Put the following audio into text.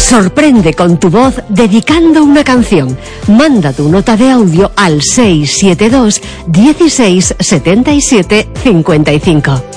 Sorprende con tu voz dedicando una canción. Manda tu nota de audio al 672 16 77 55.